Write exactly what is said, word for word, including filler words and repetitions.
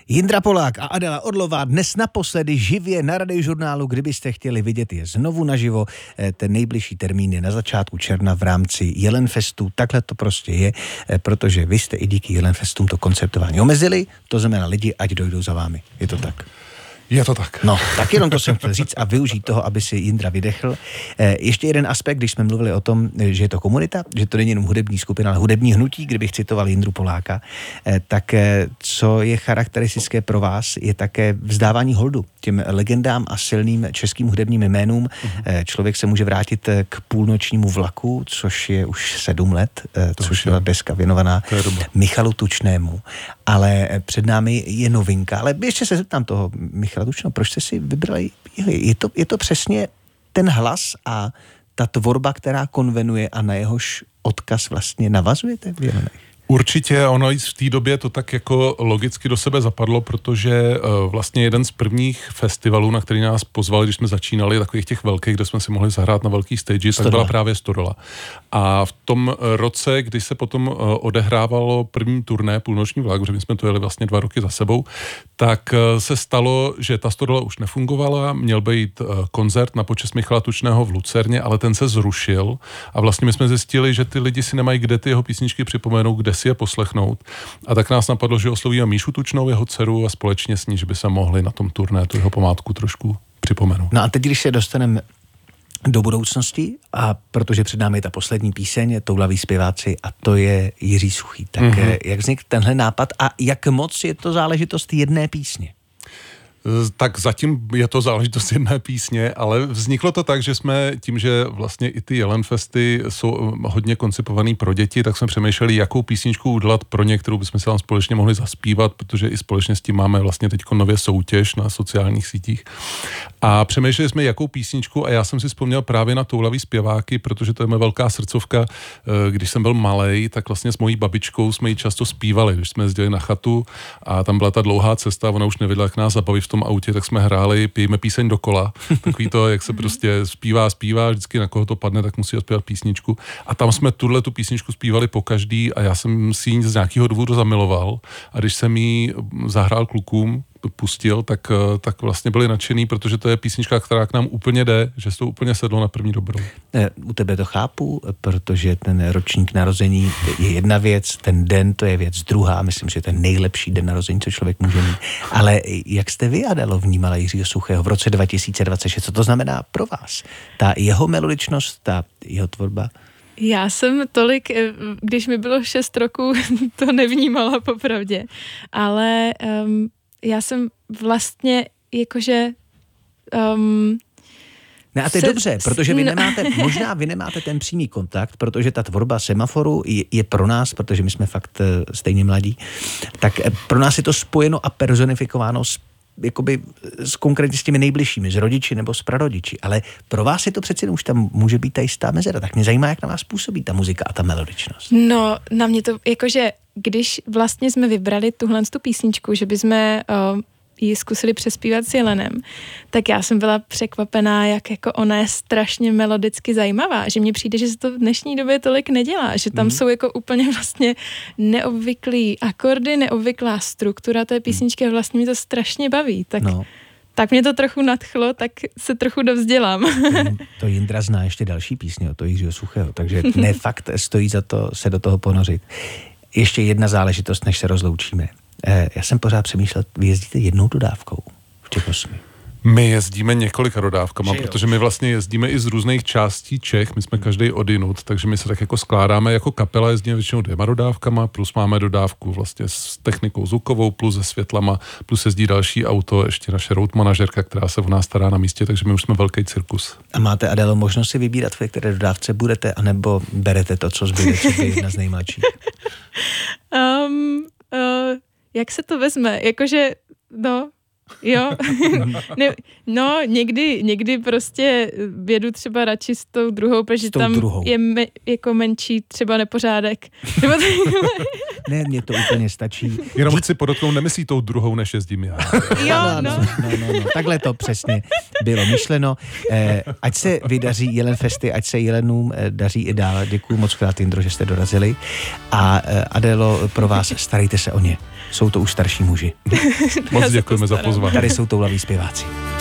Jindra Polák a Adela Orlová dnes naposledy živě na Radiožurnálu. Kdybyste chtěli vidět je znovu naživo, ten nejbližší termín je na začátku června v rámci Jelenfestu. Takhle to prostě je, protože vy jste i díky Jelenfestům to koncertování omezili, to znamená lidi, ať dojdou za vámi. Je to tak? Je to tak. No, tak jenom to jsem chtěl říct a využít toho, aby si Jindra vydechl. E, ještě jeden aspekt, když jsme mluvili o tom, že je to komunita, že to není jenom hudební skupina, ale hudební hnutí, kdybych citoval Jindru Poláka, e, tak e, co je charakteristické pro vás, je také vzdávání holdu těm legendám a silným českým hudebním jménům. Mm-hmm. E, člověk se může vrátit k Půlnočnímu vlaku, což je už sedm let, e, což byla deska věnovaná Michalu Tučnému. Ale před námi je novinka, ale ještě se zeptám toho Michala Tučného, proč jste si vybrali, je to, je to přesně ten hlas a ta tvorba, která konvenuje a na jehož odkaz vlastně navazujete v Jelenech? Určitě, ono i v té době to tak jako logicky do sebe zapadlo, protože uh, vlastně jeden z prvních festivalů, na který nás pozvali, když jsme začínali, takových těch velkých, kde jsme si mohli zahrát na velký stage, tak byla právě Stodola. A v tom roce, kdy se potom uh, odehrávalo první turné Půlnoční vlak, protože my jsme to jeli vlastně dva roky za sebou, tak uh, se stalo, že ta Stodola už nefungovala, měl být uh, koncert na počest Michala Tučného v Lucerně, ale ten se zrušil a vlastně my jsme zjistili, že ty lidi si nemají kde ty jeho písničky připomenout, kde si je poslechnout. A tak nás napadlo, že oslovíme Míšu Tučnou, jeho dceru, a společně s ní, že by se mohli na tom turné tu jeho památku trošku připomenout. No a teď, když se dostaneme do budoucnosti, a protože před námi je ta poslední píseň, Toulaví zpěváci, a to je Jiří Suchý. Tak mm-hmm. jak vznikl tenhle nápad a jak moc je to záležitost jedné písně? Tak zatím je to záležitost jedné písně, ale vzniklo to tak, že jsme tím, že vlastně i ty Jelenfesty jsou hodně koncipovaný pro děti, tak jsme přemýšleli, jakou písničku udělat pro ně, kterou bychom si tam společně mohli zaspívat, protože i společně s tím máme vlastně teď nově soutěž na sociálních sítích. A přemýšleli jsme, jakou písničku, a já jsem si vzpomněl právě na Toulaví zpěváky, protože to je moje velká srdcovka. Když jsem byl malej, tak vlastně s mojí babičkou jsme ji často zpívali, když jsme jezdili na chatu a tam byla ta dlouhá cesta, ona už nevěděla, jak nás zabaví v tom autě, tak jsme hráli, pijeme píseň dokola. Takový to, jak se prostě zpívá, zpívá, vždycky na koho to padne, tak musí zpívat písničku. A tam jsme tuhle tu písničku zpívali po každý a já jsem si ji z nějakého důvodu zamiloval. A když jsem ji zahrál klukům, pustil, tak, tak vlastně byli nadšený, protože to je písnička, která k nám úplně jde, že se to úplně sedlo na první dobrou. U tebe to chápu, protože ten ročník narození je jedna věc, ten den to je věc druhá, myslím, že ten nejlepší den narození, co člověk může mít. Ale jak jste vy, Adelo, vnímala Jiřího Suchého v roce dva tisíce dvacet šest? Co to znamená pro vás? Ta jeho melodičnost, ta jeho tvorba? Já jsem tolik, když mi bylo šest roků, to nevnímala popravdě, ale um, já jsem vlastně jakože... Um, ne, a to je se, dobře, protože vy nemáte, možná vy nemáte ten přímý kontakt, protože ta tvorba Semaforu je, je pro nás, protože my jsme fakt stejně mladí, tak pro nás je to spojeno a personifikováno s, jakoby, s konkrétně s těmi nejbližšími, s rodiči nebo s prarodiči, ale pro vás je to přeci už tam může být ta jistá mezera, tak mě zajímá, jak na vás působí ta muzika a ta melodičnost. No, na mě to, jakože když vlastně jsme vybrali tuhle tu písničku, že bychom uh, ji zkusili přespívat s Jelenem, tak já jsem byla překvapená, jak jako ona je strašně melodicky zajímavá, že mně přijde, že se to v dnešní době tolik nedělá, že tam mm. jsou jako úplně vlastně neobvyklý akordy, neobvyklá struktura té písničky a vlastně mě to strašně baví, tak... No. Tak mě to trochu nadchlo, tak se trochu dovzdělám. To, to Jindra zná ještě další písně od toho Jiřího Suchého, takže ne fakt stojí za to se do toho ponořit. Ještě jedna záležitost, než se rozloučíme. Já jsem pořád přemýšlel, vy jezdíte jednou dodávkou v těch osmi. My jezdíme několika dodávkama, protože my vlastně jezdíme i z různých částí Čech, my jsme každý odinut, takže my se tak jako skládáme jako kapela, jezdíme většinou dvěma dodávkama, plus máme dodávku vlastně s technikou zvukovou, plus se světlama, plus jezdí další auto, ještě naše road manažerka, která se o nás stará na místě, takže my už jsme velký cirkus. A máte, Adelo, možnost si vybírat, v které dodávce budete, anebo berete to, co zbyde, co je jedna z nejmladších? Um, uh, jak se to vezme? Jakože, no... Jo, ne, no někdy, někdy prostě jedu třeba radši s tou druhou, protože tam druhou. je me, jako menší třeba nepořádek. ne, mně to úplně stačí. Jenom chci podotknout, nemyslí tou druhou, než jezdím já. Jo, no, no, no, no, no. Takhle to přesně bylo myšleno. Eh, ať se vydaří Jelenfesty, ať se Jelenům eh, daří i dál. Děkuju moc krát, Jindro, že jste dorazili. A eh, Adélo, pro vás starejte se o ně. Jsou to už starší muži. Moc děkujeme za pozvání. Tady jsou toulaví zpěváci.